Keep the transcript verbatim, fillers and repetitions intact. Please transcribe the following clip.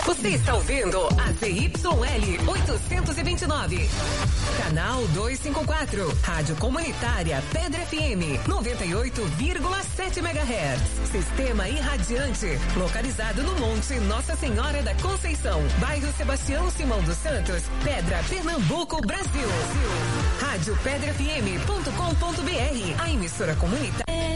Você está ouvindo a Z Y L oitocentos e vinte e nove. Canal duzentos e cinquenta e quatro. Rádio Comunitária Pedra F M noventa e oito vírgula sete megahertz. Sistema irradiante. Localizado no Monte Nossa Senhora da Conceição. Bairro Sebastião Simão dos Santos. Pedra, Pernambuco, Brasil. Rádio pedra f m ponto com ponto b r. A emissora comunitária.